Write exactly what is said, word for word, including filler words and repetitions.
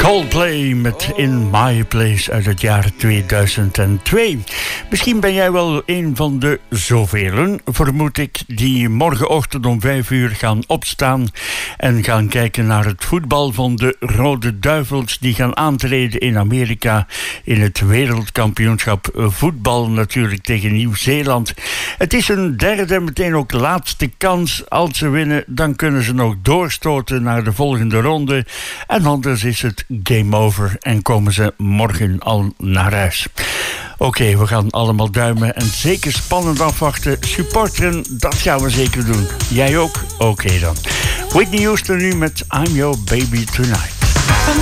Coldplay met In My Place uit het jaar tweeduizend twee. Misschien ben jij wel een van de zovelen, vermoed ik, die morgenochtend om vijf uur gaan opstaan en gaan kijken naar het voetbal van de Rode Duivels die gaan aantreden in Amerika in het wereldkampioenschap voetbal, natuurlijk tegen Nieuw-Zeeland. Het is een derde en meteen ook laatste kans. Als ze winnen, dan kunnen ze nog doorstoten naar de volgende ronde. En anders is het game over en komen ze morgen al naar huis. Oké, okay, we gaan allemaal duimen en zeker spannend afwachten. Supporteren, dat gaan we zeker doen. Jij ook? Oké okay dan. Whitney Houston nu met I'm Your Baby Tonight.